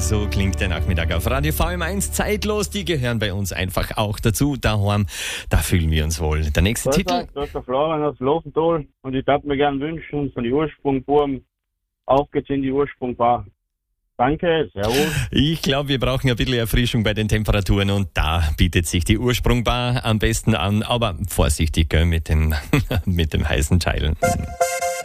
So klingt der Nachmittag auf Radio VM1. Zeitlos, die gehören bei uns einfach auch dazu. Daheim, da fühlen wir uns wohl. Der nächste Titel. Das ist der Florian aus Lofenthal und ich würde mir gerne wünschen, von die Ursprungburm auf geht's in die Ursprungbar. Danke, servus. Ich glaube, wir brauchen ein bisschen Erfrischung bei den Temperaturen und da bietet sich die Ursprungbar am besten an. Aber vorsichtig, gell, mit dem heißen Teilen.